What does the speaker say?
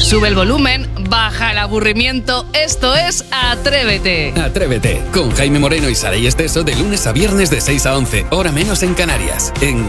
Sube el volumen, baja el aburrimiento. Esto es Atrévete. Atrévete, con Jaime Moreno y Saray Esteso de lunes a viernes de 6 a 11, hora menos en Canarias, en